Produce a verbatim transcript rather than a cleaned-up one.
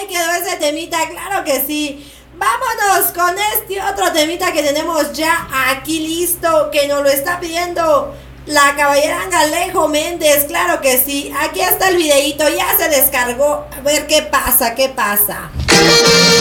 ahí quedó ese temita, claro que sí. Vámonos con este otro temita que tenemos ya aquí listo, que nos lo está pidiendo la caballeranga Alejo Méndez, claro que sí. Aquí está el videíto, ya se descargó. A ver qué pasa, qué pasa.